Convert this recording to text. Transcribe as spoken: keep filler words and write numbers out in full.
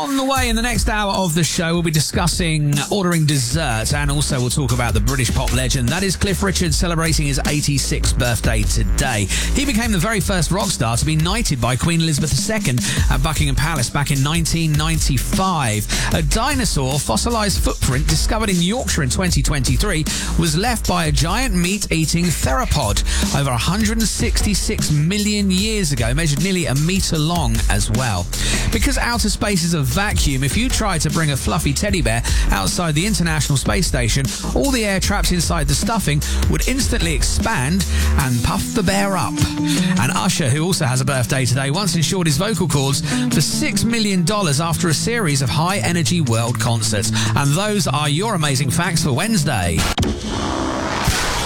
On the way in the next hour of the show, we'll be discussing ordering dessert, and also we'll talk about the British pop legend. That is Cliff Richard, celebrating his eighty-sixth birthday today. He became the very first rock star to be knighted by Queen Elizabeth the Second at Buckingham Palace back in nineteen ninety-five. A dinosaur fossilised footprint discovered in Yorkshire in twenty twenty-three was left by a giant meat-eating theropod over one hundred sixty-six million years ago, measured nearly a metre long as well. Because outer space is a vacuum, if you try to bring a fluffy teddy bear outside the International Space Station, all the air trapped inside the stuffing would instantly expand and puff the bear up. And Usher, who also has a birthday today, once insured his vocal cords for six million dollars after a series of high-energy world concerts. And those are your amazing facts for Wednesday.